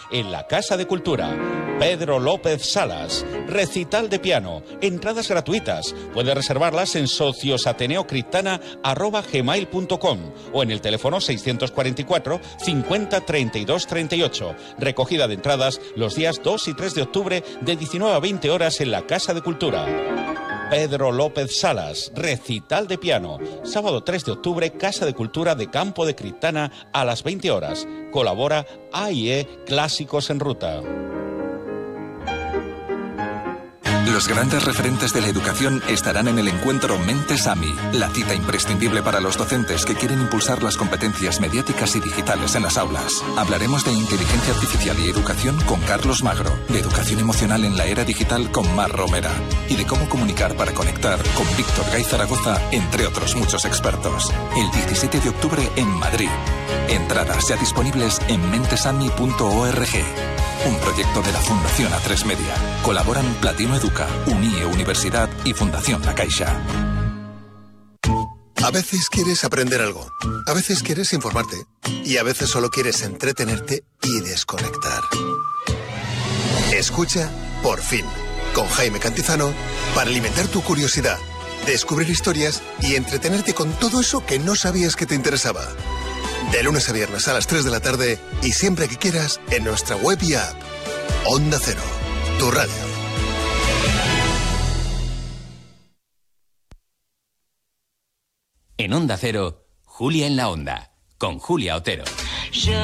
en la Casa de Cultura. Pedro López Salas, recital de piano, entradas gratuitas. Puede reservarlas en sociosateneocristana@gmail.com o en el teléfono 644 50 32 38. Recogida de entradas los días 2 y 3 de octubre de 19 a 20 horas en la Casa de Cultura. Pedro López Salas, recital de piano. Sábado 3 de octubre, Casa de Cultura de Campo de Criptana a las 20 horas. Colabora AIE Clásicos en Ruta. Los grandes referentes de la educación estarán en el encuentro Mentes AMI, la cita imprescindible para los docentes que quieren impulsar las competencias mediáticas y digitales en las aulas. Hablaremos de inteligencia artificial y educación con Carlos Magro, de educación emocional en la era digital con Mar Romera y de cómo comunicar para conectar con Víctor Gay Zaragoza, entre otros muchos expertos. El 17 de octubre en Madrid. Entradas ya disponibles en mentesami.org. Un proyecto de la Fundación A3 Media. Colaboran Platino Educa, UNIE Universidad y Fundación La Caixa. A veces quieres aprender algo, a veces quieres informarte y a veces solo quieres entretenerte y desconectar. Escucha Por Fin, con Jaime Cantizano, para alimentar tu curiosidad, descubrir historias y entretenerte con todo eso que no sabías que te interesaba. De lunes a viernes a las 3 de la tarde y siempre que quieras en nuestra web y app. Onda Cero, tu radio. En Onda Cero, Julia en la Onda, con Julia Otero.